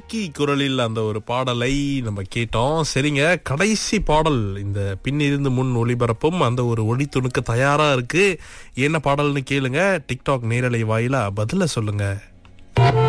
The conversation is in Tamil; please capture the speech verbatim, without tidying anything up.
விக்கி குரலில் அந்த ஒரு பாடலை நம்ம கேட்டோம். சரிங்க, கடைசி பாடல் இந்த பின்னிருந்து முன் ஒளிபரப்பும் அந்த ஒரு ஒளி துணுக்க தயாரா இருக்கு. என்ன பாடல்னு கேளுங்க. டிக்டாக் நேரலை வாயிலா பதில சொல்லுங்க.